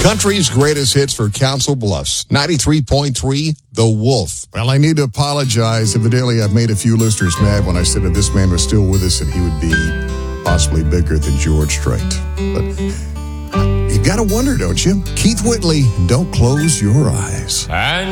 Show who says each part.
Speaker 1: Country's greatest hits for Council Bluffs. 93.3, The Wolf.
Speaker 2: Well, I need to apologize. Evidently, I've made a few listeners mad when I said if this man was still with us, that he would be possibly bigger than George Strait. But you got to wonder, don't you? Keith Whitley, Don't Close Your Eyes.
Speaker 3: And